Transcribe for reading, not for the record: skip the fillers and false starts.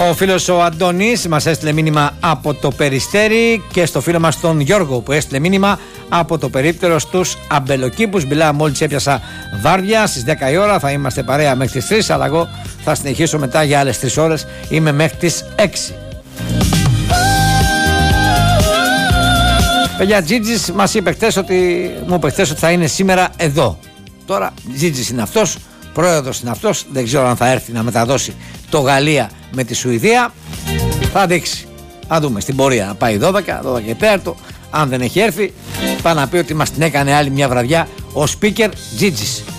Ο φίλος ο Αντώνης μας έστειλε μήνυμα από το Περιστέρι και στο φίλο μας τον Γιώργο που έστειλε μήνυμα από το περίπτερο στους Αμπελοκήπους. Μιλά, μόλις έπιασα βάρδια στις 10 η ώρα, θα είμαστε παρέα μέχρι τις 3, αλλά εγώ θα συνεχίσω μετά για άλλες 3 ώρες, είμαι μέχρι τις 6. Παιδιά, Τζίτζης μου είπε χτες ότι θα είναι σήμερα εδώ. Τώρα Τζίτζης είναι αυτός, πρόεδρος είναι αυτός, δεν ξέρω αν θα έρθει να μεταδώσει το Γαλλία με τη Σουηδία. Θα δείξει. Θα δούμε στην πορεία να πάει 12 και 4. Αν δεν έχει έρθει, θα να πει ότι μας την έκανε άλλη μια βραδιά ο speaker Τζίτζης.